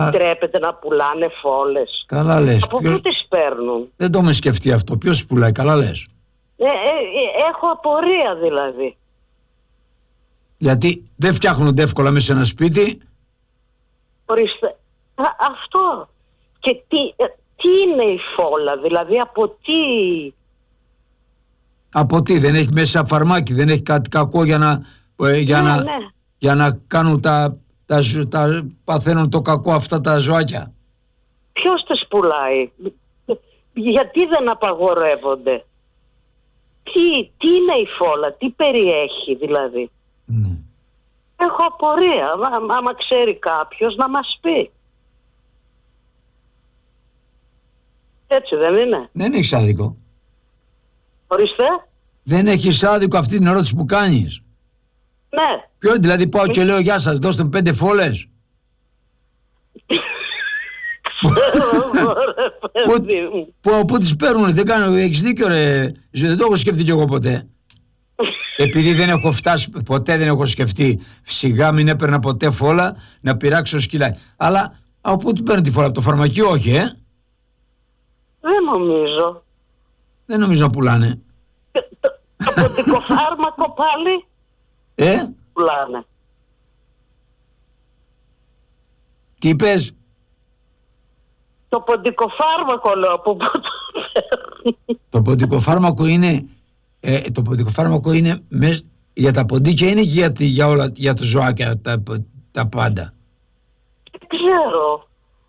Τρέπεται να πουλάνε φόλες. Καλά λες. Από πού τις παίρνουν? Δεν το με σκεφτεί αυτό. Ποιος πουλάει? Καλά λες. Έχω απορία δηλαδή. Γιατί δεν φτιάχνονται εύκολα μέσα σε ένα σπίτι. Ορίστε. Αυτό. Και τι είναι η φόλα? Δηλαδή από τι? Από τι? Δεν έχει μέσα φαρμάκι? Δεν έχει κάτι κακό για να κάνουν τα παθαίνουν το κακό αυτά τα ζωάκια? Ποιος τις πουλάει? Γιατί δεν απαγορεύονται? Τι είναι η φόλα? Τι περιέχει δηλαδή? Ναι. Έχω απορία. Άμα ξέρει κάποιος να μας πει. Έτσι δεν είναι? Δεν έχεις άδικο. Ορίστε. Δεν έχεις άδικο αυτή την ερώτηση που κάνεις. Ναι. Ποιο, δηλαδή πάω και λέω γεια σας, δώστε μου 5 φόλες. Πού τις παίρνουν? Δεν κάνω, έχεις δίκιο ρε. Δεν το έχω σκεφτεί κι εγώ ποτέ. Επειδή δεν έχω φτάσει, ποτέ δεν έχω σκεφτεί. Σιγά μην έπαιρνα ποτέ φόλα να πειράξω σκυλάκι. Αλλά από πού την παίρνουν τη φόλα? Από το φαρμακείο? Όχι, Δεν νομίζω. Δεν νομίζω να πουλάνε. Το ποντικοφάρμακο πάλι? Πουλάνε. Τι είπες? Το ποντικοφάρμακο λέω. Από πού το παίρνουν? Το ποντικοφάρμακο είναι το ποντικοφάρμακο είναι για τα ποντίκια, είναι και για όλα, για τα ζωάκια, τα πάντα? Δεν ξέρω.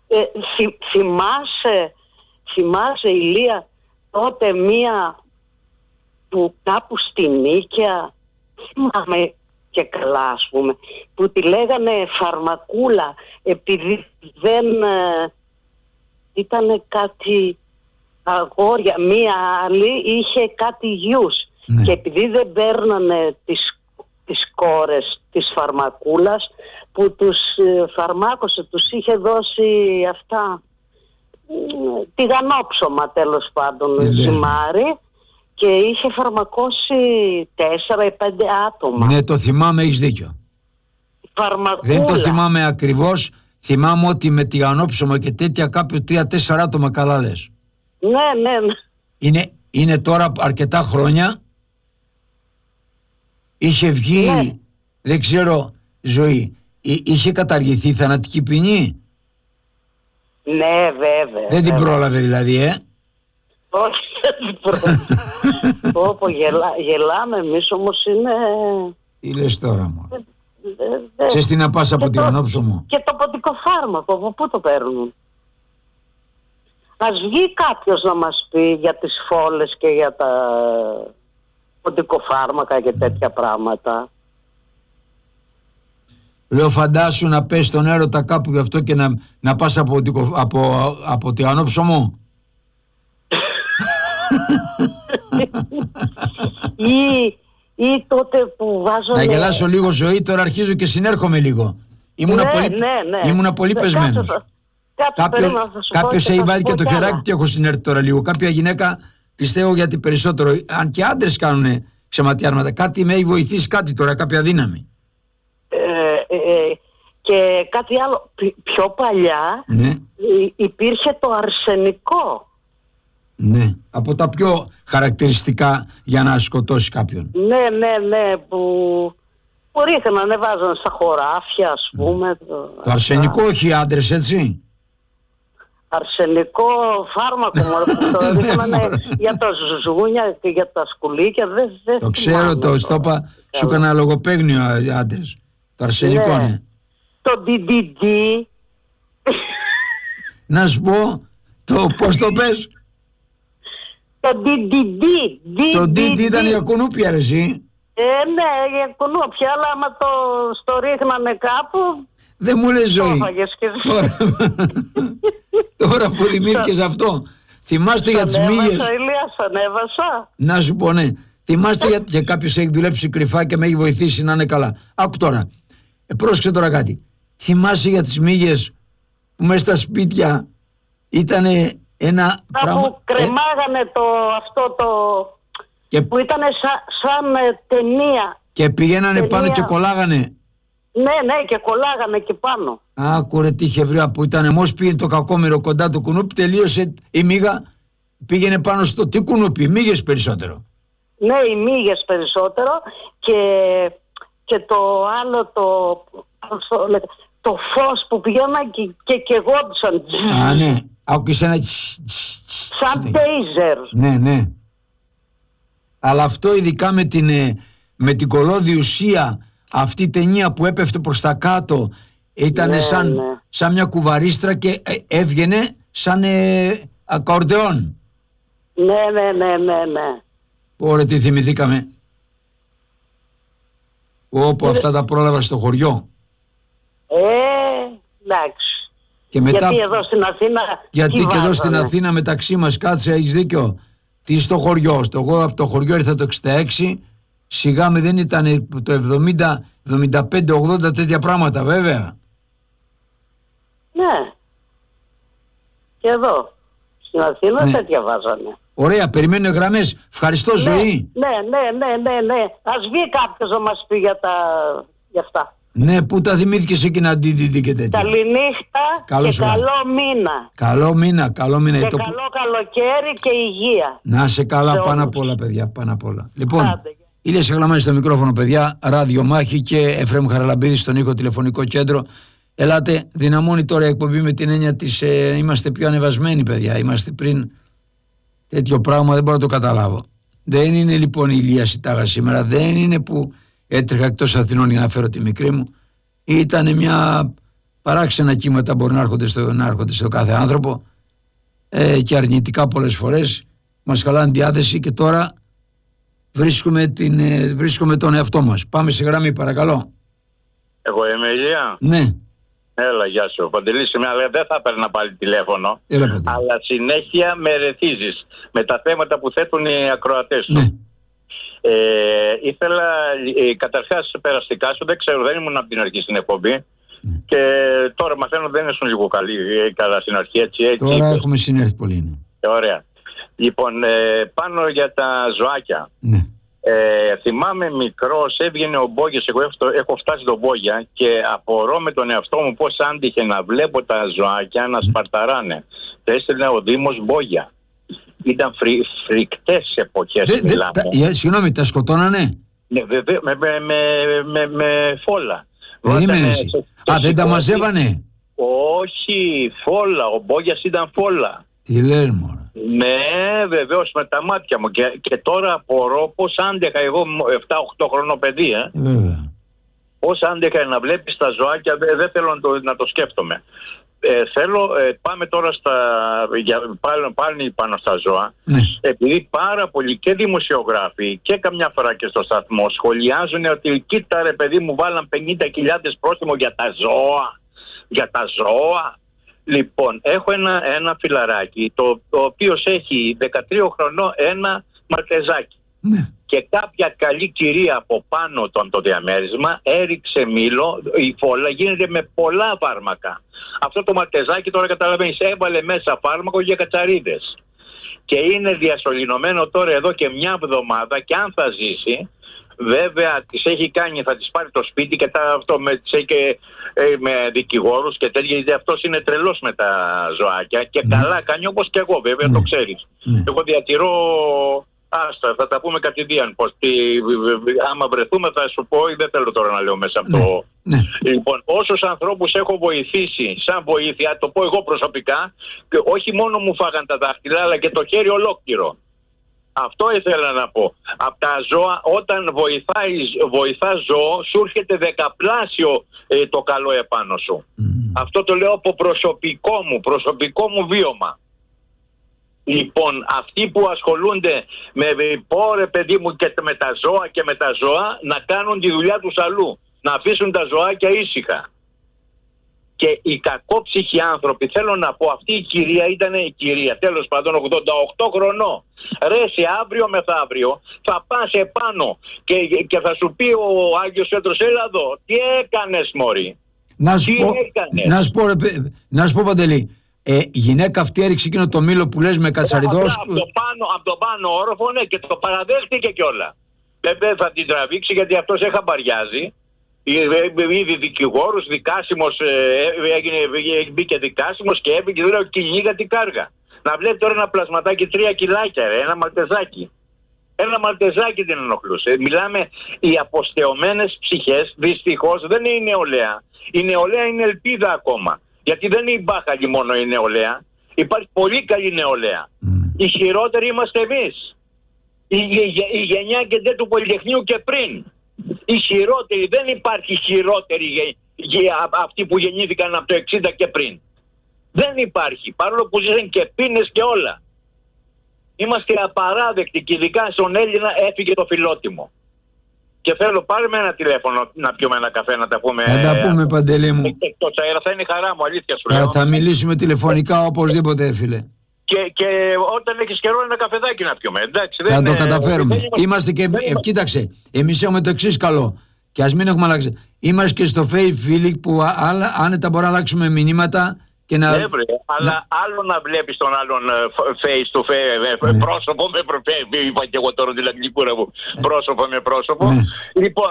Θυμάσαι Ηλία τότε μία που κάπου στη Νίκαια, θυμάμαι και καλά ας πούμε, που τη λέγανε φαρμακούλα επειδή δεν ήταν κάτι αγόρια, μία άλλη είχε κάτι γιους, ναι. Και επειδή δεν παίρνανε τις κόρες της φαρμακούλας που τους φαρμάκωσε, τους είχε δώσει αυτά τηγανόψωμα τέλος πάντων, ζυμάρι, και είχε φαρμακώσει 4 ή 5 άτομα. Ναι, το θυμάμαι, έχεις δίκιο. Φαρμακούλα. Δεν το θυμάμαι ακριβώς. Θυμάμαι ότι με τηγανόψωμα και τέτοια κάποιο 3-4 άτομα, καλά λες. Ναι. Είναι τώρα αρκετά χρόνια. Είχε βγει, ναι. Δεν ξέρω, Ζωή, είχε καταργηθεί η θανατική ποινή? Ναι, βέβαια. Δεν την πρόλαβε δηλαδή, Όχι, δεν την πρόλαβε. Γελάμε εμείς, όμως είναι... Τι λες τώρα μου? Ξέρεις τι να πας από τηγανόψωμο? Και το ποντικοφάρμακο, από πού το παίρνουν? Ας βγει κάποιος να μας πει για τις φόλες και για τα ποντικοφάρμακα και τέτοια πράγματα. Λέω, φαντάσου να πες τον έρωτα κάπου γι' αυτό και να πας από τηγανόψωμο. Ή τότε που βάζω... Να γελάσω λίγο, Ζωή, τώρα αρχίζω και συνέρχομαι λίγο. Ήμουνα πολύ πεσμένος. Κάποιος έχει βάλει και το χεράκι και έχω συνέρθει τώρα λίγο. Κάποια γυναίκα, πιστεύω, γιατί περισσότερο, αν και άντρες κάνουν ξεματιάρματα, κάτι με έχει βοηθήσει, κάτι τώρα, κάποια δύναμη. Και κάτι άλλο, πιο παλιά, ναι, υπήρχε το αρσενικό. Ναι, από τα πιο χαρακτηριστικά για να σκοτώσει κάποιον. Ναι, που ρίχνανε, βάζανε στα χωράφια, ας πούμε. Το αρσενικό, όχι οι άντρες, έτσι? Αρσενικό φάρμακο που το ρίχνανε για τα ζουζούνια και για τα σκουλίκια. Το ξέρω, το είπα, σου έκανα λογοπαίγνιο άντρες. Το αρσενικό, ναι. Το DDD. Να σου πω, πώς το πες? Το DDD. Το DDD ήταν για κουνούπια, ρε εσύ. Ναι, για κουνούπια, αλλά άμα το ρίχνανε κάπου... Δεν μου λες, Ζωή. Τώρα που δημιουργείς αυτό, θυμάστε για τις μύγες? Να σου πω, ναι. Θυμάστε για κάποιος έχει δουλέψει κρυφά και με έχει βοηθήσει να είναι καλά. Άκου τώρα. Πρόσεξε τώρα κάτι. Θυμάσαι για τις μύγες που μέσα στα σπίτια ήταν ένα πράγμα... Που κρεμάγανε που ήταν σαν ταινία. Και πηγαίνανε πάνω και κολλάγανε. Ναι, και κολλάγανε και πάνω. Άκουρε τι είχε βρει που ήταν μόλις πήγαινε το κακόμοιρο κοντά του κουνούπι, τελείωσε η μύγα, πήγαινε πάνω στο τι κουνούπι, μύγες περισσότερο. Ναι, οι μύγες περισσότερο και το άλλο το φως που πηγαίναν και κεγόντουσαν. Α, ναι, άκουσες ένα σαν τέιζερ. Ναι. Αλλά αυτό ειδικά με την κολώδη ουσία, αυτή η ταινία που έπεφτε προς τα κάτω, ήταν σαν μια κουβαρίστρα και έβγαινε σαν ακορντεόν. Ναι. Ωραία, τι θυμηθήκαμε. Όπου αυτά τα πρόλαβα στο χωριό. Εντάξει. Και μετά, γιατί εδώ στην Αθήνα. Γιατί και εδώ στην Αθήνα μεταξύ μας, κάτσε, έχεις δίκιο. Τι στο χωριό. Εγώ από το χωριό ήρθα το 66. Σιγά με δεν ήταν το 70, 75, 80 τέτοια πράγματα, βέβαια. Ναι. Και εδώ στην Αθήνα τέτοια βάζανε. Ωραία, περιμένουν γραμμές. Ευχαριστώ, ζωή. Ναι. Ας βγει κάποιος να μας πει για αυτά. Ναι, πού τα θυμήθηκες εκείνα DDD και τέτοια. Καληνύχτα και καλό μήνα. Καλό μήνα. Και καλό καλοκαίρι και υγεία. Να σε καλά, πάνω απ' όλα, παιδιά, πάνω απ' όλα. Λοιπόν, Ηλίας Αγλαμάνης στο μικρόφωνο, παιδιά, ραδιομάχη και Εφραίμ Χαραλαμπίδης στον ήχο τηλεφωνικό κέντρο. Ελάτε, δυναμώνει τώρα η εκπομπή με την έννοια της είμαστε πιο ανεβασμένοι, παιδιά. Είμαστε πριν τέτοιο πράγμα, δεν μπορώ να το καταλάβω. Δεν είναι λοιπόν η Ηλία Σιτάγα σήμερα, δεν είναι που έτρεχα εκτός Αθηνών για να φέρω τη μικρή μου. Ήταν μια παράξενα κύματα μπορεί να έρχονται στο κάθε άνθρωπο και αρνητικά πολλές φορές. Μας χαλάνε διάθεση και τώρα βρίσκουμε τον εαυτό μας. Πάμε σε γραμμή, παρακαλώ. Εγώ είμαι Ηλία. Ναι. Έλα, γεια σου. Παντελής είμαι, αλλά δεν θα έπαιρνα πάλι τηλέφωνο. Αλλά συνέχεια με ρεθίζεις με τα θέματα που θέτουν οι ακροατές σου. Ναι. Ήθελα καταρχάς περαστικά σου, δεν ξέρω, δεν ήμουν από την αρχή στην εκπομπή. Και τώρα μαθαίνω δεν ήσουν λίγο καλά στην αρχή, έτσι. Τώρα έχουμε συνέρθει πολύ. Ωραία. Λοιπόν, πάνω για τα ζωάκια. Ναι. Θυμάμαι μικρός, έβγαινε ο Μπόγιας, εγώ έχω φτάσει στον Μπόγια και απορώ με τον εαυτό μου πώς άντυχε να βλέπω τα ζωάκια να σπαρταράνε. Το έστειλε ο Δήμος Μπόγια. Ήταν φρικτές εποχές, μιλάμε. Συγγνώμη, τα σκοτώνανε? Ναι, βέβαια, με φόλα. Περίμενες. Δεν τα μαζεύανε? Όχι, φόλα, ο Μπόγιας ήταν φόλα. Τι λες, μωρέ? Ναι, βεβαίως, με τα μάτια μου. Και τώρα απορώ πώς άντεχα εγώ 7-8 χρονών παιδί, Βέβαια. Πώς άντεχα να βλέπεις τα ζωάκια, δεν θέλω να το σκέφτομαι. Πάμε τώρα πάλι πάνω στα ζώα. Ναι. Επειδή πάρα πολλοί και δημοσιογράφοι και καμιά φορά και στο σταθμό σχολιάζουν ότι κοίτα ρε παιδί μου, βάλαν 50.000 πρόστιμο για τα ζώα. Για τα ζώα. Λοιπόν, έχω ένα φιλαράκι το οποίο έχει 13 χρονών ένα μαλτεζάκι. Ναι. Και κάποια καλή κυρία από πάνω το διαμέρισμα έριξε μήλο, η φόλα γίνεται με πολλά φάρμακα. Αυτό το μαλτεζάκι τώρα καταλαβαίνεις έβαλε μέσα φάρμακο για κατσαρίδες. Και είναι διασωληνωμένο τώρα εδώ και μια εβδομάδα και αν θα ζήσει, βέβαια τις έχει κάνει, θα τις πάρει το σπίτι και με δικηγόρους και τέτοια, γιατί αυτός είναι τρελός με τα ζωάκια και καλά κάνει όπως και εγώ βέβαια, το ξέρεις. Εγώ διατηρώ, άστα, θα τα πούμε κατηδίαν, άμα βρεθούμε θα σου πω, ή δεν θέλω τώρα να λέω μέσα από το... Λοιπόν, όσους ανθρώπους έχω βοηθήσει σαν βοήθεια, το πω εγώ προσωπικά, και όχι μόνο μου φάγαν τα δάχτυλα αλλά και το χέρι ολόκληρο. Αυτό ήθελα να πω. Από τα ζώα, όταν βοηθάς ζώο, σου έρχεται δεκαπλάσιο το καλό επάνω σου. Αυτό το λέω από προσωπικό μου βίωμα. Λοιπόν, αυτοί που ασχολούνται με πόρε παιδί μου και με τα ζώα και με τα ζώα, να κάνουν τη δουλειά τους αλλού. Να αφήσουν τα ζωάκια ήσυχα. Και οι κακόψυχοι άνθρωποι, θέλω να πω, αυτή η κυρία ήταν η κυρία, τέλος πάντων 88 χρονών. Ρε, σε αύριο μεθαύριο θα πας επάνω και θα σου πει ο Άγιος Πέτρος, έλα εδώ, τι έκανες μωρή? Να σου πω Παντελή, η γυναίκα αυτή έριξε εκείνο το μήλο που λες με κατσαριδός. Από το πάνω όροφο, ναι, και το παραδέχτηκε κιόλα. Βέβαια θα την τραβήξει γιατί αυτός έχαμπαριάζει. Ήδη δικηγόρος, δικάσιμος, μπήκε δικάσιμος και έπαιξε, λέω, κυνήγα την κάργα. Να βλέπει τώρα ένα πλασματάκι 3 κιλάκια, ένα μαλτεζάκι. Ένα μαλτεζάκι την ενοχλούσε. Μιλάμε, οι αποστεωμένες ψυχές δυστυχώς δεν είναι η νεολαία. Η νεολαία είναι ελπίδα ακόμα. Γιατί δεν είναι η μπάχαλη μόνο η νεολαία. Υπάρχει πολύ καλή νεολαία. Οι χειρότεροι είμαστε εμείς. Η γενιά και του Πολυτεχνείου και πριν. Οι χειρότεροι, δεν υπάρχει χειρότεροι αυτοί που γεννήθηκαν από το 60 και πριν. Δεν υπάρχει, παρόλο που ζήσαν και πίνες και όλα. Είμαστε απαράδεκτοι και ειδικά στον Έλληνα έφυγε το φιλότιμο. Και θέλω πάρε με ένα τηλέφωνο να πιούμε ένα καφέ να τα πούμε. Θα τα πούμε, Παντελή μου. Εκτός αέρα, θα είναι χαρά μου, αλήθεια σου λέω. Θα μιλήσουμε τηλεφωνικά οπωσδήποτε, φίλε. Και όταν έχεις καιρό ένα καφεδάκι να πιούμε, εντάξει. Θα το καταφέρουμε. Είμαστε και, κοίταξε, εμείς έχουμε το εξής καλό. Και ας μην έχουμε αλλάξει. Είμαστε και στο Facebook που άνετα μπορούμε να αλλάξουμε μηνύματα. Ναι, αλλά άλλο να βλέπεις τον άλλον face to face, πρόσωπο με πρόσωπο, είπα και εγώ τώρα την αγγλικούρα μου, πρόσωπο με πρόσωπο. Ναι. Λοιπόν,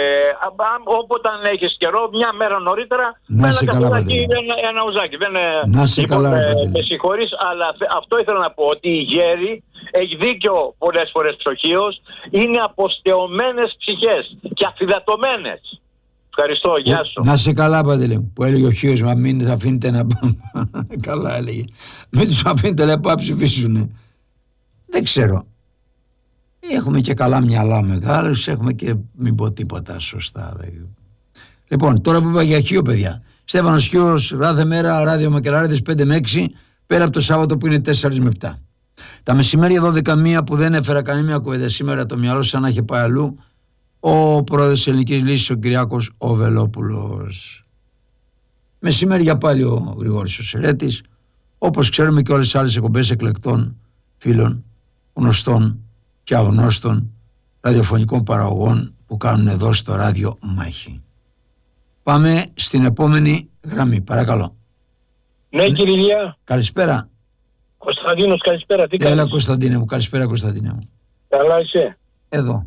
όποτε έχεις καιρό, μια μέρα νωρίτερα, με ένα καφεδάκι, ένα ουζάκι. Να σε καλά, με συγχωρείς, αλλά αυτό ήθελα να πω, ότι οι γέροι, έχει δίκιο πολλές φορές ψοχίως, είναι αποστεωμένες ψυχές και αφυδατωμένες. Ευχαριστώ, γεια σου. Να σε καλά, Παντελή μου. Που έλεγε ο Χίος, μα μην αφήνετε να πάμε. Καλά έλεγε. Μην τους αφήνετε να πάμε ψηφίσουνε. Δεν ξέρω. Έχουμε και καλά μυαλά μεγάλους, έχουμε και μην πω τίποτα σωστά. Λοιπόν, τώρα που είπα για Χίο, παιδιά. Στέφανος Χίος, κάθε μέρα, ράδιο Μακελάριδες 5 με 6, πέρα από το Σάββατο που είναι 4 με 7. Τα μεσημέρια 12 που δεν έφερα κανένα κουβέντα σήμερα, το μυαλό σαν να είχε πάει αλλού. Ο πρόεδρος της Ελληνικής Λύσης, ο Κυριάκος ο Βελόπουλος. Μεσημέρια πάλι ο Γρηγόρης ο Σερέτης, όπως ξέρουμε και όλες τις άλλες εκπομπές εκλεκτών φίλων, γνωστών και αγνώστων ραδιοφωνικών παραγωγών που κάνουν εδώ στο ράδιο μάχη. Πάμε στην επόμενη γραμμή, παρακαλώ. Ναι, κύριε Ηλία. Καλησπέρα. Κωνσταντίνος, καλησπέρα. Τι κάνεις? Έλα, Κωνσταντίνε μου, καλησπέρα, Κωνσταντίνε μου. Καλά είσαι? Εδώ.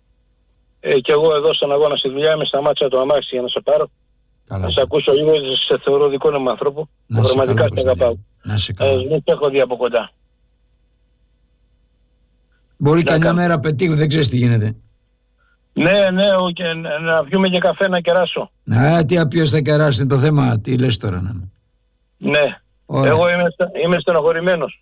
Και εγώ εδώ στον αγώνα στη δουλειά, με σταμάτησα το αμάξι για να σε πάρω. Καλά. Να σε ακούσω λίγο, σε θεωρώ δικό μου άνθρωπο. Πραγματικά σε αγαπάω. Να σε καλά. Δεν σε έχω δει από κοντά. Μπορεί καμιά μέρα πετύχω, δεν ξέρεις τι γίνεται. Ναι, και να πιούμε και καφέ να κεράσω. Τι απιος θα κεράσει, είναι το θέμα, τι λες τώρα να με. Ναι, ωραία. Εγώ είμαι στενοχωρημένος.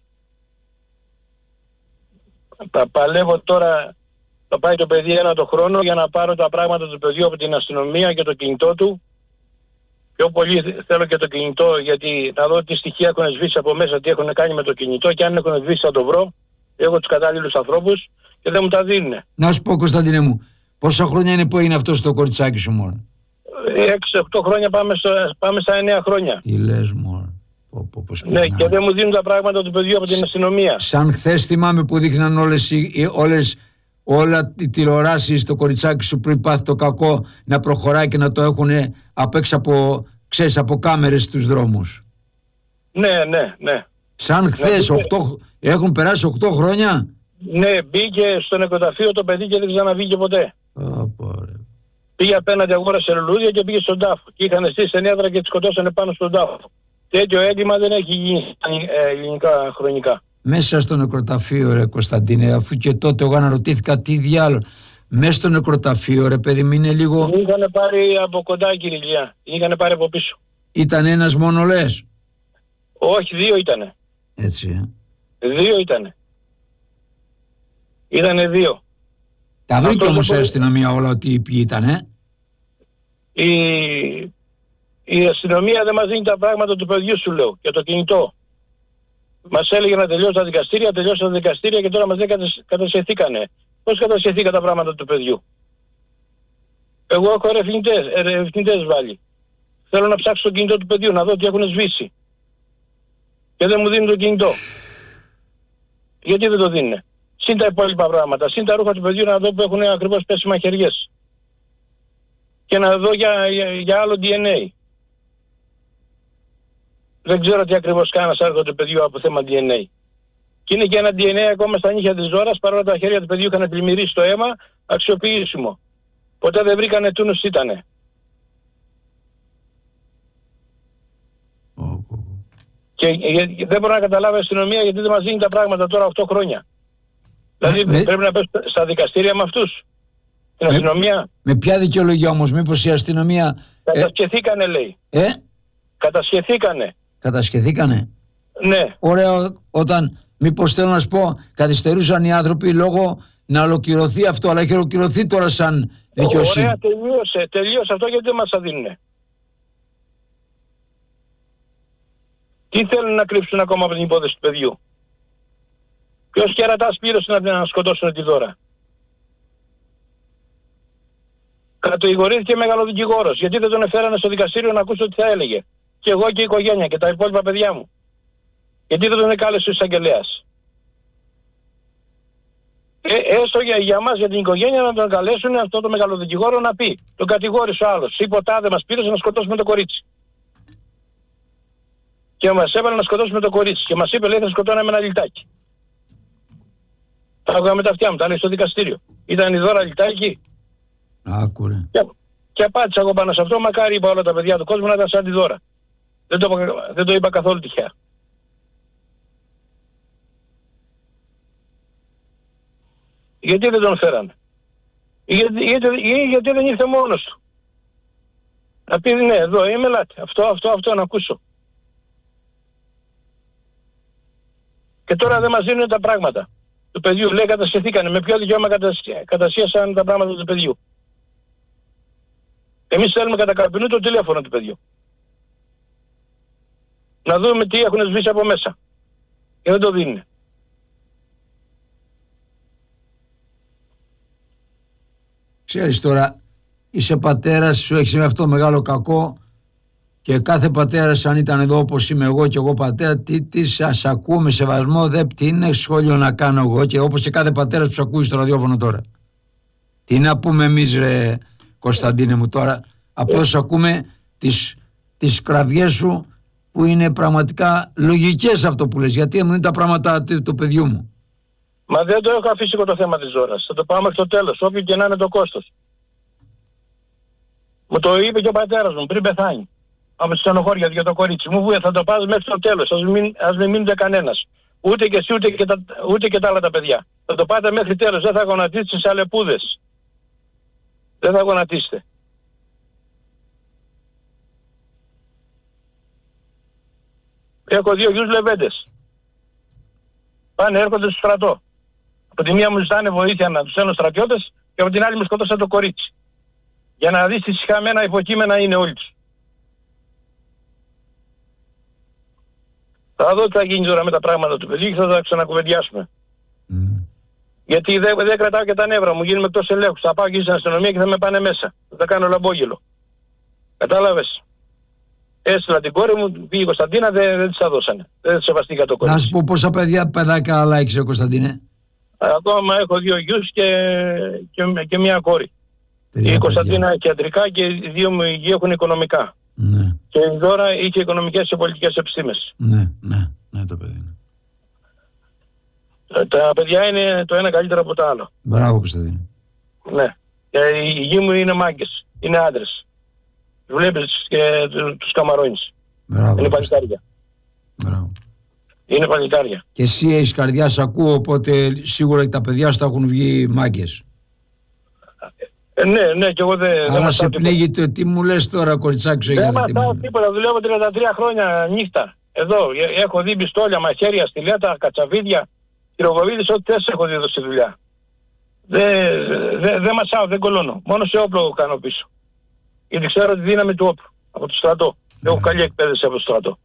Παλεύω τώρα. Θα πάει το παιδί 1 χρόνο για να πάρω τα πράγματα του παιδιού από την αστυνομία και το κινητό του. Πιο πολύ θέλω και το κινητό, γιατί να δω τι στοιχεία έχουν σβήσει από μέσα, τι έχουν κάνει με το κινητό, και αν έχουν σβήσει θα το βρω. Έχω τους κατάλληλους ανθρώπους και δεν μου τα δίνουν. Να σου πω, Κωνσταντίνε μου, πόσα χρόνια είναι που είναι αυτό στο κοριτσάκι σου μόνο? 6-8 χρόνια, πάμε στα 9 χρόνια. Τι λες μόνο? Ναι, και δεν μου δίνουν τα πράγματα του παιδιού από την αστυνομία. Σαν χθες θυμάμαι που δείχναν όλα οι τηλεοράσεις το κοριτσάκι σου πριν πάθει το κακό να προχωράει και να το έχουν απ' έξω από κάμερες στους δρόμους. Ναι. Σαν χθες, έχουν περάσει 8 χρόνια. Ναι, μπήκε στο νεκροταφείο το παιδί και δεν ξαναβγήκε ποτέ. Πήγε απέναντι, αγόρασε λουλούδια και πήγε στον τάφο. Και είχαν στήσει ενέδρα και τη σκοτώσανε πάνω στον τάφο. Τέτοιο έγκλημα δεν έχει γίνει ελληνικά χρονικά. Μέσα στο νεκροταφείο, ρε Κωνσταντίνε, αφού και τότε εγώ αναρωτήθηκα τι διάλογο. Μέσα στο νεκροταφείο, ρε παιδί μου, είναι λίγο. Είχαν πάρει από κοντά, κύριε Ηλιά. Είχαν πάρει από πίσω. Ήταν ένας μόνο, λες? Όχι, 2 ήτανε. Έτσι, 2 ήτανε. Ήτανε 2. Τα βρήκε όμως η αστυνομία όλα ότι ποιοι ήτανε? Η αστυνομία δεν μας δίνει τα πράγματα του παιδιού, σου λέω, και το κινητό. Μας έλεγε να τελειώσουν τα δικαστήρια, τελειώσαν τα δικαστήρια και τώρα μας δεν κατασχεθήκανε. Πώς κατασχεθήκα τα πράγματα του παιδιού? Εγώ έχω ερευνητές βάλει. Θέλω να ψάξω το κινητό του παιδιού, να δω τι έχουν σβήσει. Και δεν μου δίνουν το κινητό. Γιατί δεν το δίνουν? Συν τα υπόλοιπα πράγματα, συν τα ρούχα του παιδιού, να δω που έχουν ακριβώς πέσει μαχαιριές. Και να δω για άλλο DNA. Δεν ξέρω τι ακριβώς κάνας άρθρο του παιδιού από θέμα DNA. Και είναι και ένα DNA ακόμα στα νύχια της Ζώρας, παρόλο τα χέρια του παιδιού είχαν πλημμυρίσει το αίμα, αξιοποιήσιμο. Ποτέ δεν βρήκανε τούνους ήτανε. Και δεν μπορώ να καταλάβω η αστυνομία γιατί δεν μας δίνει τα πράγματα τώρα 8 χρόνια. Δηλαδή πρέπει να πέσουν στα δικαστήρια με αυτούς. Την αστυνομία. Με ποια δικαιολογία όμως, μήπως η αστυνομία... Κατασχεθήκανε λέει. Κατασχεθήκανε. Ναι. Ωραία, όταν μήπως θέλω να σου πω καθυστερούσαν οι άνθρωποι λόγω να ολοκληρωθεί αυτό, αλλά έχει ολοκληρωθεί τώρα σαν δικαιοσύνη. Ωραία, τελείωσε αυτό, γιατί δεν μας θα δίνουνε. Τι θέλουν να κρύψουν ακόμα από την υπόθεση του παιδιού? Ποιος κερατάς πλήρωσε να σκοτώσουν τη Δώρα? Κατηγορήθηκε μεγαλοδικηγόρος. Γιατί δεν τον εφέρανε στο δικαστήριο να ακούσω τι θα έλεγε? Και εγώ και η οικογένεια και τα υπόλοιπα παιδιά μου. Γιατί δεν τον εκάλεσε ο εισαγγελέας? Έστω για μας, για την οικογένεια, να τον καλέσουν αυτό το μεγαλοδικηγόρο να πει. Τον κατηγόρησε ο άλλος. Είπε τάδε μας πήρε να σκοτώσουμε το κορίτσι. Και μας έβαλε να σκοτώσουμε το κορίτσι. Και μας είπε, λέει, θα σκοτώναμε ένα λιτάκι. Τα άκουγα με τα αυτιά μου, τα λέει στο δικαστήριο. Ήταν η Δώρα λιτάκι. Άκουρε. Και απάντησα εγώ πάνω σε αυτό, μακάρι είπα όλα τα παιδιά του κόσμου να ήταν σαν τη Δώρα. Δεν το είπα καθόλου τυχαία. Γιατί δεν τον φέρανε? Γιατί δεν ήρθε μόνος του? Να πει ναι, εδώ είμαι, ελάτε. Αυτό να ακούσω. Και τώρα δεν μας δίνουν τα πράγματα του παιδιού. Λέει κατασχεθήκανε. Με ποιο δικαίωμα κατασχέσαν τα πράγματα του παιδιού? Εμείς θέλουμε κατά καρπινού το τηλέφωνο του παιδιού. Να δούμε τι έχουν σβήσει από μέσα. Και δεν το δίνουν. Ξέρεις τώρα, είσαι πατέρας, σου έχεις με αυτό μεγάλο κακό και κάθε πατέρας, αν ήταν εδώ όπως είμαι εγώ και εγώ πατέρα, τι σας ακούω με σεβασμό, τι είναι σχόλιο να κάνω εγώ, και όπως και κάθε πατέρας που σου ακούει στο ραδιόφωνο τώρα. Τι να πούμε εμείς, ρε Κωνσταντίνε μου, τώρα? Απλώς ακούμε τις κραυγές σου που είναι πραγματικά λογικές αυτό που λες, γιατί μου είναι τα πράγματα του παιδιού μου. Μα δεν το έχω αφήσει εγώ το θέμα της Δώρας. Θα το πάμε στο τέλος, όποιο και να είναι το κόστος. Μου το είπε και ο πατέρας μου πριν πεθάνει. Από στενοχώρια για το κορίτσι μου, θα το πας μέχρι το τέλος, ας μην μείνετε κανένας. Ούτε και εσύ ούτε και τα άλλα τα παιδιά. Θα το πάτε μέχρι τέλος, δεν θα γονατίσετε σε αλεπούδες. Δεν θα γονατίσετε. Έχω 2 γιους λεβέντες. Πάνε, έρχονται στο στρατό. Από τη μία μου ζητάνε βοήθεια να τους στέλνω στρατιώτες και από την άλλη μου σκοτώσαν το κορίτσι. Για να δεις τι συχαμένα υποκείμενα είναι όλοι τους. Θα δω τι θα γίνει τώρα με τα πράγματα του παιδιού και θα τα ξανακουβεντιάσουμε. Γιατί δεν κρατάω και τα νεύρα μου, γίνομαι εκτός ελέγχου. Θα πάω και στην αστυνομία και θα με πάνε μέσα. Θα τα κάνω λαμπόγελο. Κατάλαβες? Έστειλα την κόρη μου, πήγε η Κωνσταντίνα, δεν της τα δώσανε. Δεν της σεβαστήκα το κορίτσι. Να σου πω πόσα παιδάκια άλλα έχεις, Κωνσταντίνε? Ακόμα έχω 2 γιους και μια κόρη. Η Κωνσταντίνα έχει ιατρικά και οι 2 μου έχουν οικονομικά. Ναι. Και η Δώρα είχε οικονομικές και πολιτικές επιστήμες. Ναι, το παιδί είναι. Τα παιδιά είναι το ένα καλύτερο από το άλλο. Μπράβο, Κωνσταντίνε. Ναι. Και οι γη μου είναι μάγκες, είναι άντρες. Βλέπεις και τους καμαρώνεις. Μπράβο. Είναι παλικάρια. Μπράβο. Είναι παλικάρια. Και εσύ έχεις καρδιά, σ' ακούω, οπότε σίγουρα και τα παιδιά σου θα έχουν βγει μάγκες. Ναι, και εγώ δεν. Αλλά σε πνίγει, τι μου λες τώρα, κοριτσάκι σου? Δεν μαθάω τίποτα, δουλεύω 33 χρόνια νύχτα. Εδώ έχω δει πιστόλια, μαχαίρια, στιλέτα, κατσαβίδια, χειροβοβίδες, ό,τι θες έχω δει εδώ στη δουλειά. Δεν μασάω, δεν κολώνω. Μόνο σε όπλο κάνω πίσω. Γιατί ξέρω τη δύναμη του όπλου από το στρατό. Έχω καλή εκπαίδευση από το στρατό.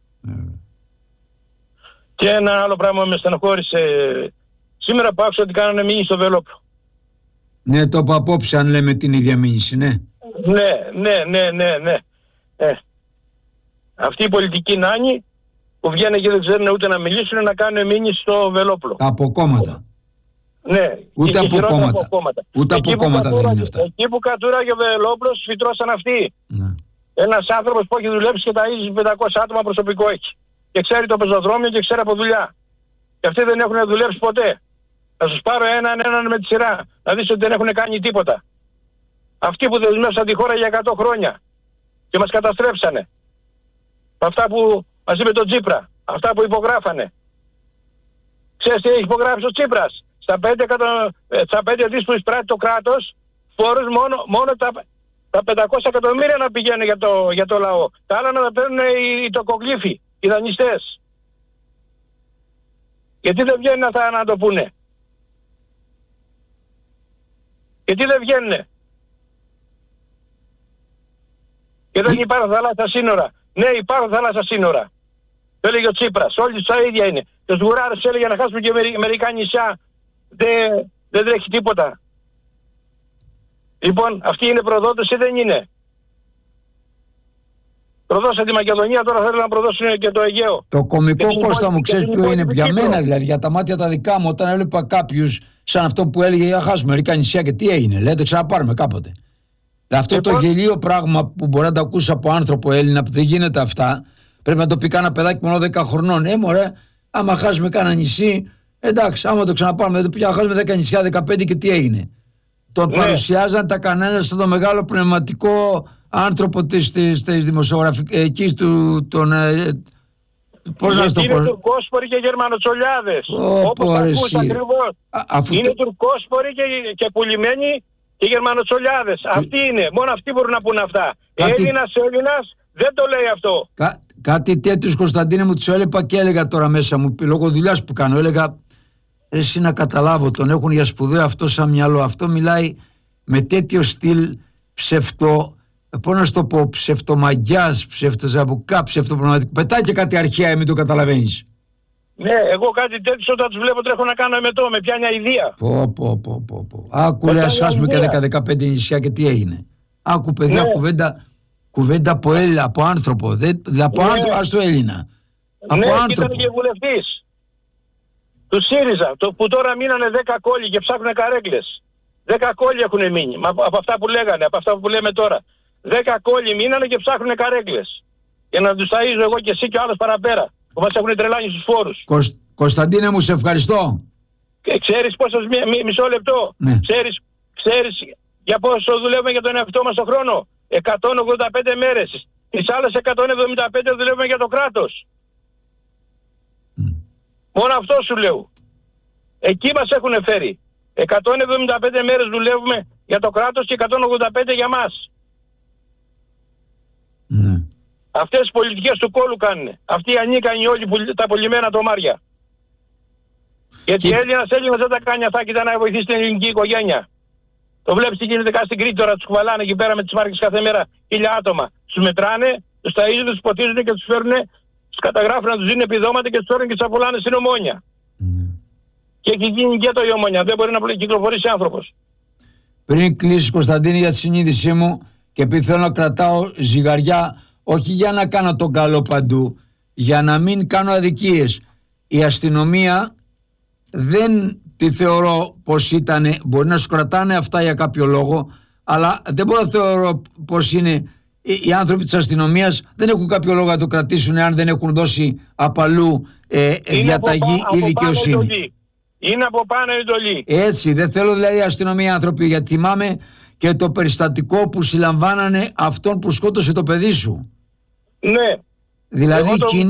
Και ένα άλλο πράγμα με στενοχώρησε. Σήμερα που άκουσα ότι κάνανε μήνυση στο Βελόπλο. Ναι, το είπα απόψε, αν λέμε την ίδια μήνυση, ναι. Ναι. Αυτή η πολιτική νάνη που βγαίνουν και δεν ξέρουν ούτε να μιλήσουν, να κάνουν μήνυση στο Βελόπλο. Από κόμματα. Ναι, ούτε από κόμματα. Ούτε από κόμματα δεν είναι αυτά. Εκεί που κατούραγε ο Βελόπλος, φυτρώσαν αυτοί. Ναι. Ένας άνθρωπος που έχει δουλέψει και τα 500 άτομα προσωπικό έχει. Και ξέρει το πεζοδρόμιο και ξέρει από δουλειά. Και αυτοί δεν έχουν δουλέψει ποτέ. Θα τους πάρω έναν με τη σειρά. Να δεις ότι δεν έχουν κάνει τίποτα. Αυτοί που δεσμεύσαν τη χώρα για 100 χρόνια. Και μας καταστρέψανε. Αυτά που μας είπε το Τσίπρα. Αυτά που υπογράφανε. Ξέρεις τι έχει υπογράψει ο Τσίπρας? Στα 5 δις που εισπράττει το κράτος, φόρους μόνο τα 500 εκατομμύρια να πηγαίνουν για το λαό. Τα άλλα να τα παίρνουν οι τοκογλύφοι, οι δανειστές. Γιατί δεν βγαίνουν αυτά να το πούνε? Γιατί δεν βγαίνουνε? Και δεν υπάρχουν θάλασσα σύνορα. Ναι, υπάρχουν θάλασσα σύνορα. Το έλεγε ο Τσίπρας. Όλοι τα ίδια είναι. Και ο Σγουράρης έλεγε να χάσουμε και μερικά νησιά. Δεν τρέχει τίποτα. Λοιπόν, αυτή είναι προδότες ή δεν είναι? Προδώσαν τη Μακεδονία, τώρα θέλουν να προδώσουν και το Αιγαίο. Το κωμικό, Κώστα μου, ξέρεις ποιο είναι? Για μένα δηλαδή, για τα μάτια τα δικά μου, όταν έβλεπα κάποιους σαν αυτό που έλεγε για χάσουμε μερικά νησιά και τι έγινε, λέτε ξαναπάρουμε κάποτε. Αυτό το γελίο πράγμα που μπορεί να το ακούσει από άνθρωπο Έλληνα, που δεν γίνεται αυτά, πρέπει να το πει κάνα παιδάκι μόνο 10 χρονών. Μωρέ, άμα χάσουμε κάνα νησί, εντάξει, άμα το ξαναπάρουμε, δεν το πια χάσουμε 10 νησιά, 15 και τι έγινε. Τον παρουσιάζαν τα κανάλια στον μεγάλο πνευματικό άνθρωπο της δημοσιογραφικής πώς να το πω. Είναι τουρκόσποροι και γερμανοτσολιάδες. Όπως ακούς ακριβώς. Είναι τουρκόσποροι και πουλημένοι και γερμανοτσολιάδες. Αυτοί είναι. Μόνο αυτοί μπορούν να πούν αυτά. Έλληνας δεν το λέει αυτό. Κάτι τέτοιος, Κωνσταντίνε μου, τους έλεγα και έλεγα τώρα μέσα μου, λόγω δουλειάς που κάνω, έλεγα εσύ να καταλάβω, τον έχουν για σπουδαίο αυτό σαν μυαλό. Αυτό μιλάει με τέτοιο στυλ πώς να σου το πω, ψευτομαγιάς, ψευτοζαμπουκά, ψευτοπραγματικό. Πετάει και κάτι αρχαία, μην το καταλαβαίνεις. Ναι, εγώ κάτι τέτοιο όταν τους βλέπω τρέχω να κάνω εμετό, με πιάνει αηδία. Άκου λέει ας χάσουμε και 10-15 νησιά και τι έγινε. Άκου παιδιά, κουβέντα από άνθρωπο, από άνθρωπο, ας το Έλληνα. Ναι, ήταν και βουλευτής του ΣΥΡΙΖΑ, που τώρα μείνανε 10 κόλλοι και ψάχνουν καρέκλες. 10 κόλλοι έχουν μείνει, από αυτά που λέγανε, από αυτά που λέμε τώρα. 10 κόλλοι μείνανε και ψάχνουν καρέκλες. Για να τους ταΐζω εγώ και εσύ και ο άλλος παραπέρα, που μας έχουν τρελάνει στους φόρους. Κωνσταντίνε μου, σε ευχαριστώ. Και ξέρεις πόσο, μισό λεπτό, ναι. Ξέρεις για πόσο δουλεύουμε για τον εαυτό μας τον χρόνο? 185 μέρες. Τις άλλες 175 δουλεύουμε για το κράτος. Μόνο αυτό σου λέω. Εκεί μας έχουν φέρει. 175 μέρες δουλεύουμε για το κράτος και 185 για μας. Ναι. Αυτές τις πολιτικές του κόλου κάνουν. Αυτοί οι ανίκανοι όλοι τα πολυμένα τομάρια. Γιατί Έλληνας δεν τα κάνει αυτά και να βοηθήσει την ελληνική οικογένεια. Το βλέπεις τι γίνεται κάτι στην Κρήτη τώρα, τους κουβαλάνε εκεί πέρα με τις μάρκες κάθε μέρα 1000 άτομα. Τους μετράνε, τους ταΐζουν, τους ποτίζουν και τους φέρουν, τους καταγράφουν να τους δίνουν επιδόματα και τους φέρουν και τους απολάνε στην Ομόνια. Και έχει γίνει και το η Ομόνια, δεν μπορεί να κυκλοφορήσει άνθρωπος. Πριν κλείσει, Κωνσταντίνη, για τη συνείδησή μου, και επειδή θέλω να κρατάω ζυγαριά, όχι για να κάνω τον καλό παντού, για να μην κάνω αδικίες. Η αστυνομία δεν τη θεωρώ πως ήταν, μπορεί να σου κρατάνε αυτά για κάποιο λόγο, αλλά δεν μπορώ να θεωρώ πως είναι οι άνθρωποι της αστυνομίας, δεν έχουν κάποιο λόγο να το κρατήσουν αν δεν έχουν δώσει απαλού διαταγή ή δικαιοσύνη. Είναι από πάνω εντολή. Έτσι, δεν θέλω δηλαδή η αστυνομία άνθρωποι, γιατί θυμάμαι και το περιστατικό που συλλαμβάνανε αυτόν που σκότωσε το παιδί σου. Ναι. Δηλαδή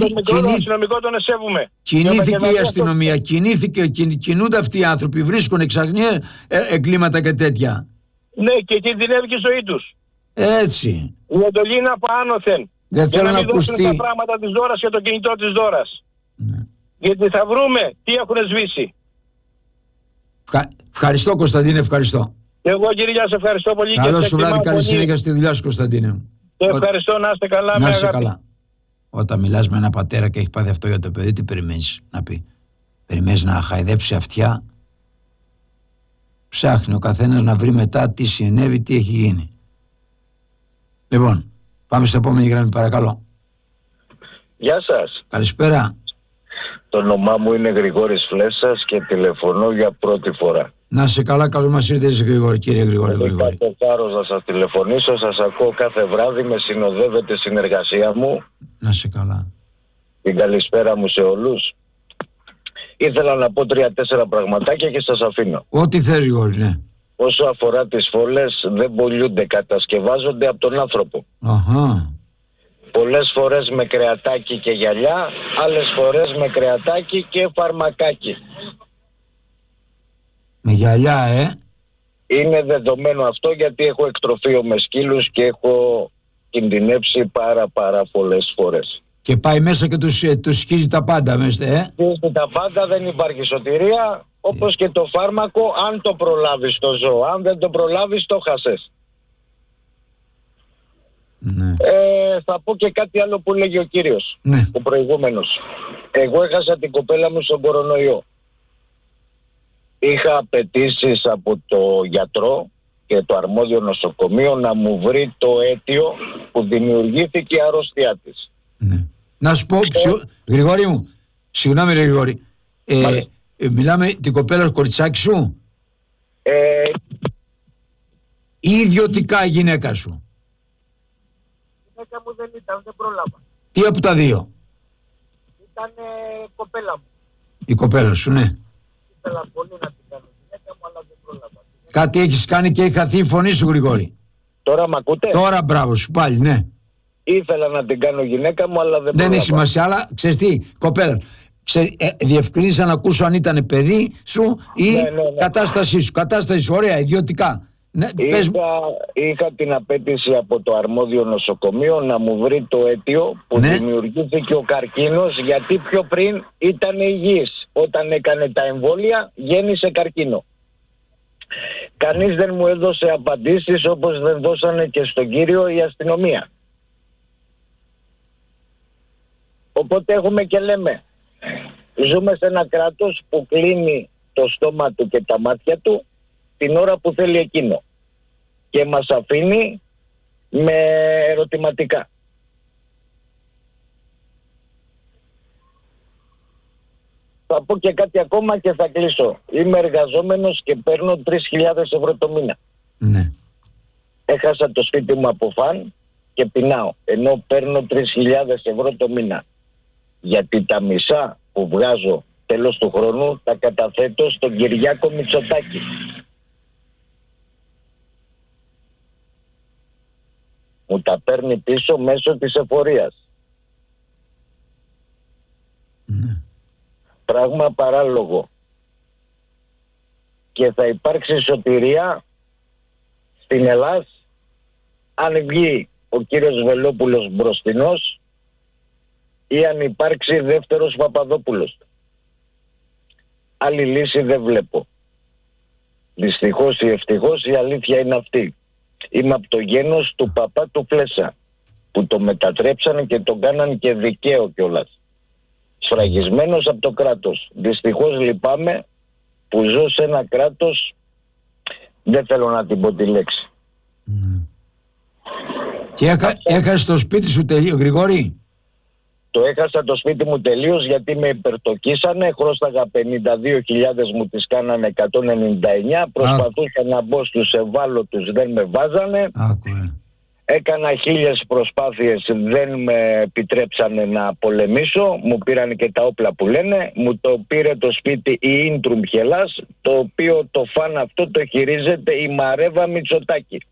κινήθηκε η αστυνομία, κινούνται αυτοί οι άνθρωποι, βρίσκουν εξαγνία εγκλήματα και τέτοια. Ναι, και κινδυνεύει και η ζωή τους. Έτσι. Η εντολή είναι από άνωθεν. Δεν θέλω να ακουστεί τα πράγματα της Δώρας και το κινητό της Δώρας. Ναι. Γιατί θα βρούμε τι έχουν σβήσει. Ευχαριστώ, Κωνσταντίνε, ευχαριστώ. Εγώ, κύριε, σε ευχαριστώ πολύ. Καλό σου βράδυ, καλή συνέχεια στη δουλειά σου, Κωνσταντίνε μου. Ευχαριστώ, να είστε καλά. Να είστε καλά. Όταν μιλάς με ένα πατέρα και έχει πάθει αυτό για το παιδί, τι περιμένεις να πει? Περιμένεις να χαϊδέψει αυτιά? Ψάχνει ο καθένας να βρει μετά τι συνέβη, τι έχει γίνει. Λοιπόν, πάμε στην επόμενη γραμμή, παρακαλώ. Γεια σας. Καλησπέρα. Το όνομά μου είναι Γρηγόρης Φλέσσας και τηλεφωνώ για πρώτη φορά. Να σε καλά, καλώς μας ήρθες, Γρηγόρη, κύριε Γρηγόρη. Είχα το θάρρος να σας τηλεφωνήσω, σας ακούω κάθε βράδυ, με συνοδεύεται συνεργασία μου. Να σε καλά. Την καλησπέρα μου σε όλους. Ήθελα να πω 3-4 πραγματάκια και σας αφήνω. Ό,τι θέλει, Γρηγόρη, ναι. Όσο αφορά τις φωλές, δεν πωλούνται, κατασκευάζονται από τον άνθρωπο. Αχα. Πολλές φορές με κρεατάκι και γυαλιά, άλλες φορές με κρεατάκι και φαρμακάκι. Με γυαλιά, Είναι δεδομένο αυτό, γιατί έχω εκτροφείο με σκύλους και έχω κινδυνεύσει πάρα πολλές φορές. Και πάει μέσα και τους σκίζει τα πάντα μέσα, Σκίζει τα πάντα, δεν υπάρχει σωτηρία, όπως και το φάρμακο, αν το προλάβεις το ζώο. Αν δεν το προλάβεις, το χασες. Ναι. Θα πω και κάτι άλλο που λέγει ο κύριος, ναι. ο προηγούμενος. Εγώ έχασα την κοπέλα μου στον κορονοϊό. Είχα απαιτήσεις από το γιατρό και το αρμόδιο νοσοκομείο να μου βρει το αίτιο που δημιουργήθηκε η αρρώστια της. Ναι. Να σου πω, Γρηγόρη μου, συγγνώμη ρε Γρηγόρη, μιλάμε την κοπέλα κοριτσάκι σου ή ιδιωτικά η γυναίκα σου? Η γυναίκα μου δεν ήταν, δεν πρόλαβα. Τι από τα δύο? Ήταν κοπέλα μου. Η κοπέλα σου, ναι. Ήθελα πολύ να την κάνω γυναίκα μου, αλλά δεν πρόλαβα. Κάτι έχεις κάνει και έχει χαθεί η φωνή σου, Γρηγόρη. Τώρα μ' ακούτε? Τώρα μπράβο σου πάλι, ναι. Ήθελα να την κάνω γυναίκα μου, αλλά δεν πρόλαβα. Δεν έχει σημασία, αλλά ξέρεις τι, κοπέλα, διευκρίνησα να ακούσω αν ήταν παιδί σου ή ναι. κατάστασή σου. Κατάσταση σου, ωραία, ιδιωτικά. Ναι, είχα την απέτηση από το αρμόδιο νοσοκομείο να μου βρει το αίτιο που δημιουργήθηκε ο καρκίνος, γιατί πιο πριν ήταν υγιής. Όταν έκανε τα εμβόλια γέννησε καρκίνο. Κανείς δεν μου έδωσε απαντήσεις, όπως δεν δώσανε και στον κύριο η αστυνομία. Οπότε έχουμε και λέμε, ζούμε σε ένα κράτος που κλείνει το στόμα του και τα μάτια του την ώρα που θέλει εκείνο και μας αφήνει με ερωτηματικά. Θα πω και κάτι ακόμα και θα κλείσω. Είμαι εργαζόμενος και παίρνω 3.000 ευρώ το μήνα. Ναι. Έχασα το σπίτι μου από φαν και πεινάω, ενώ παίρνω 3.000 ευρώ το μήνα. Γιατί τα μισά που βγάζω τέλος του χρόνου τα καταθέτω στον Κυριάκο Μητσοτάκη. Μου τα παίρνει πίσω μέσω της εφορίας. Ναι. Πράγμα παράλογο. Και θα υπάρξει σωτηρία στην Ελλάδα αν βγει ο κύριος Βελόπουλος μπροστινός ή αν υπάρξει δεύτερος Παπαδόπουλος. Άλλη λύση δεν βλέπω. Δυστυχώς ή ευτυχώς η αλήθεια είναι αυτή. Είμαι από το γένος του παπά του Φλέσσα, που το μετατρέψανε και τον κάναν και δικαίο κιόλας. Σφραγισμένος από το κράτος. Δυστυχώς λυπάμαι που ζω σε ένα κράτος, δεν θέλω να την πω τη λέξη. Και έχασε το σπίτι σου τελείω, Γρηγόρη? Το έχασα το σπίτι μου τελείως, γιατί με υπερτοκίσανε, χρώσταγα 52.000, μου τις κάνανε 199, προσπαθούσα να μπω στους ευάλωτους, δεν με βάζανε. Έκανα 1.000 προσπάθειες, δεν με επιτρέψανε να πολεμήσω, μου πήραν και τα όπλα που λένε, μου το πήρε το σπίτι η Ίντρουμ Χελάς, το οποίο το φαν αυτό το χειρίζεται η Μαρέβα Μητσοτάκη.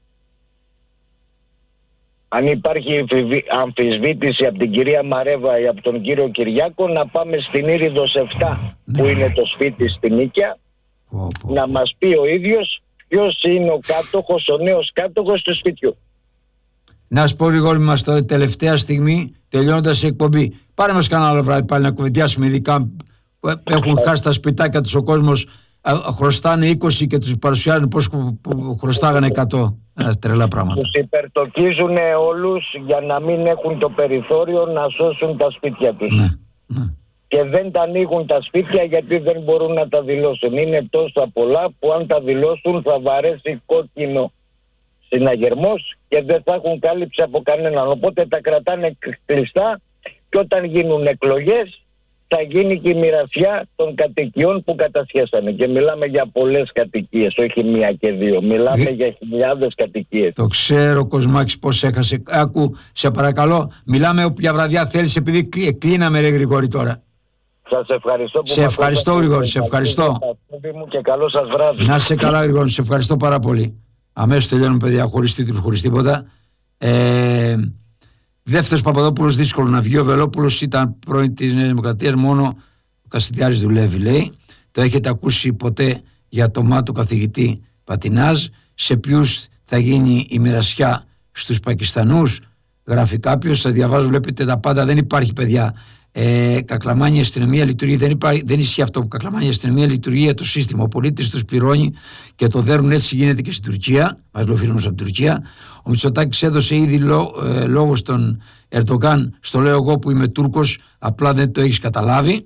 Αν υπάρχει αμφισβήτηση από την κυρία Μαρέβα ή από τον κύριο Κυριάκο, να πάμε στην Ήριδος 7, που είναι το σπίτι στην Νίκαια, να μας πει ο ίδιος ποιος είναι ο κάτοχος, ο νέος κάτοχος του σπιτιού. Να σου πω, Γρηγόρη μας, τώρα τελευταία στιγμή, τελειώνοντας η εκπομπή, πάρε μας κανένα άλλο βράδυ πάλι να κουβεντιάσουμε, ειδικά που έχουν χάσει τα σπιτάκια τους, ο κόσμος χρωστάνε 20 και τους παρουσιάζουν πώς χρωστάγανε 100. Τρελά πράγματα. Τους υπερτοκίζουν όλους για να μην έχουν το περιθώριο να σώσουν τα σπίτια τους. Ναι. Και δεν τα ανοίγουν τα σπίτια γιατί δεν μπορούν να τα δηλώσουν. Είναι τόσα πολλά που αν τα δηλώσουν θα βαρέσει κόκκινο συναγερμός και δεν θα έχουν κάλυψη από κανέναν. Οπότε τα κρατάνε κλειστά και όταν γίνουν εκλογές θα γίνει και η μοιρασιά των κατοικιών που κατασχέσανε. Και μιλάμε για πολλές κατοικίες, όχι μία και δύο. Μιλάμε για χιλιάδες κατοικίες. Το ξέρω, Κοσμάκης, πώς έχασε. Άκου, σε παρακαλώ, μιλάμε όποια βραδιά θέλεις, επειδή κλείναμε, ρε Γρηγόρη, τώρα. Σας ευχαριστώ που σε ευχαριστώ, Γρηγόρη, σε ευχαριστώ. Και καλό σας βράδυ. Να είσαι καλά, Γρηγόρη, σε ευχαριστώ πάρα πολύ. Αμέσως τελειώνουμε, παιδιά, χωρίς τίτλους, χωρίς τίποτα. Δεύτερος Παπαδόπουλος, δύσκολο να βγει. Ο Βελόπουλος ήταν πρώην της Νέας Δημοκρατίας, μόνο ο Κασιδιάρης δουλεύει, λέει. Το έχετε ακούσει ποτέ για το μάτο καθηγητή Πατινάζ? Σε ποιους θα γίνει η μοιρασιά? Στους Πακιστανούς, γράφει κάποιος. Σας διαβάζω, βλέπετε τα πάντα. Δεν υπάρχει, παιδιά, κακλαμάνια η αστυνομία λειτουργεί. Δεν ισχύει αυτό που κακλαμάνια η αστυνομία λειτουργεί για το σύστημα. Ο πολίτης τους πληρώνει και το δέρνουν. Έτσι γίνεται και στην Τουρκία. Μας λέει ο φίλος μας από την Τουρκία. Ο Μητσοτάκης έδωσε ήδη λόγο στον Ερντογάν. Στο λέω εγώ που είμαι Τούρκος, απλά δεν το έχεις καταλάβει.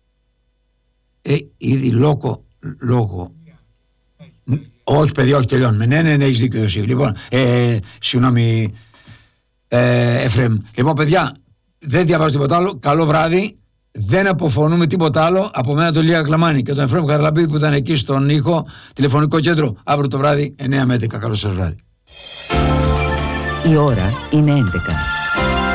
Ήδη λόγο. Όχι, παιδιά, όχι, τελειώνουμε. Ναι, έχεις δίκιο, Ιωσήφ. Λοιπόν, συγγνώμη, Εφραίμ. Λοιπόν, παιδιά, δεν διαβάζω τίποτα άλλο. Καλό βράδυ. Δεν αποφωνούμε τίποτα άλλο. Από μένα τον Λία Κλαμάνη και τον Εφραίμ Καρλαμπίδη που ήταν εκεί στον ήχο, τηλεφωνικό κέντρο. Αύριο το βράδυ, 9 με 11. Καλό σας βράδυ. Η ώρα είναι 11.